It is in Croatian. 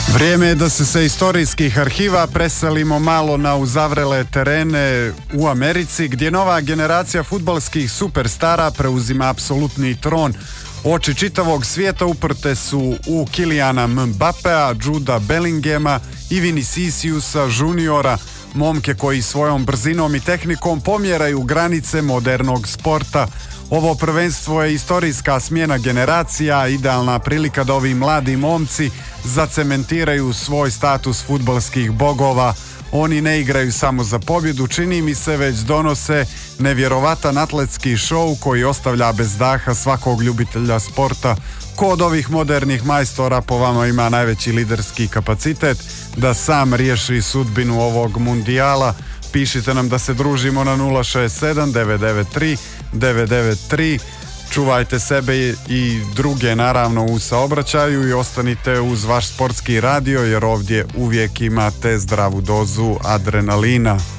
Vrijeme je da se sa istorijskih arhiva preselimo malo na uzavrele terene u Americi, gdje nova generacija fudbalskih superstara preuzima apsolutni tron. Oči čitavog svijeta uprte su u Kyliana Mbappea, Juda Bellinghama i Viniciusa Juniora, momke koji svojom brzinom i tehnikom pomjeraju granice modernog sporta. Ovo prvenstvo je istorijska smjena generacija, idealna prilika da ovi mladi momci zacementiraju svoj status fudbalskih bogova. Oni ne igraju samo za pobjedu, čini mi se, već donose nevjerovatan atletski šou koji ostavlja bez daha svakog ljubitelja sporta. Ko od ovih modernih majstora po vama ima najveći liderski kapacitet da sam riješi sudbinu ovog mundijala? Pišite nam da se družimo na 067 993 993. Čuvajte sebe i druge naravno u saobraćaju i ostanite uz vaš sportski radio, jer ovdje uvijek imate zdravu dozu adrenalina.